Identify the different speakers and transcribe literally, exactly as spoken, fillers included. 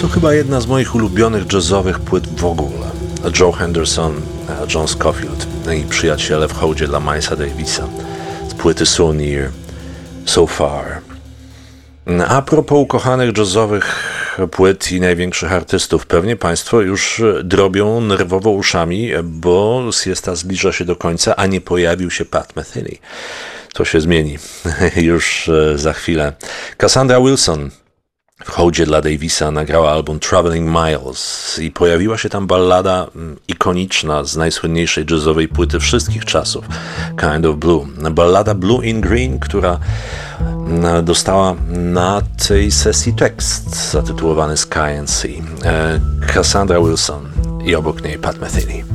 Speaker 1: To chyba jedna z moich ulubionych jazzowych płyt w ogóle. Joe Henderson, John Scofield i przyjaciele w hołdzie dla Milesa Davisa z płyty So Near, So Far. A propos ukochanych jazzowych płyt i największych artystów, pewnie Państwo już drobią nerwowo uszami, bo siesta zbliża się do końca, a nie pojawił się Pat Metheny. To się zmieni już za chwilę. Cassandra Wilson w hołdzie dla Davisa nagrała album Traveling Miles i pojawiła się tam ballada ikoniczna z najsłynniejszej jazzowej płyty wszystkich czasów, Kind of Blue. Ballada Blue in Green, która dostała na tej sesji tekst zatytułowany Sky and Sea. Cassandra Wilson i obok niej Pat Metheny.